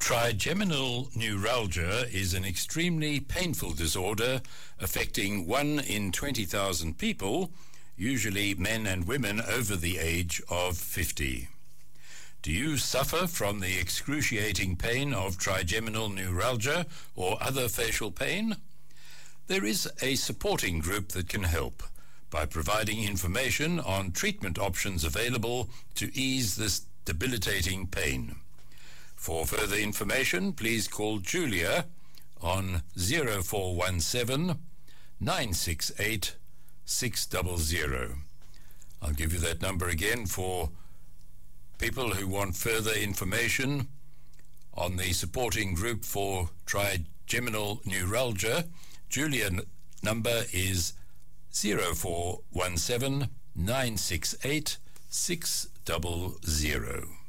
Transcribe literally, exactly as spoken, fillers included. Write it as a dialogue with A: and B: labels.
A: Trigeminal neuralgia is an extremely painful disorder affecting one in twenty thousand people, usually men and women over the age of fifty. Do you suffer from the excruciating pain of trigeminal neuralgia or other facial pain? There is a supporting group that can help by providing information on treatment options available to ease this debilitating pain. For further information, please call Julia on zero four one seven, nine six eight, six zero zero. I'll give you that number again for people who want further information on the supporting group for trigeminal neuralgia. Julia n- number is zero four one seven, nine six eight, six zero zero.